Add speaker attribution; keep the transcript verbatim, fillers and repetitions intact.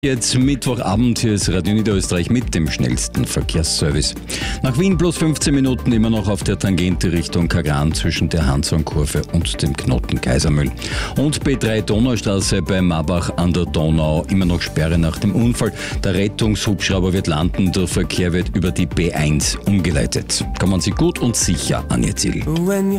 Speaker 1: Jetzt Mittwochabend, hier ist Radio Niederösterreich mit dem schnellsten Verkehrsservice. Nach Wien plus fünfzehn Minuten immer noch auf der Tangente Richtung Kagran zwischen der Hansaumkurve und dem Knoten Kaisermühl. Und B drei Donaustraße bei Marbach an der Donau immer noch Sperre nach dem Unfall. Der Rettungshubschrauber wird landen, der Verkehr wird über die B eins umgeleitet. Kommen Sie gut und sicher an Ihr Ziel.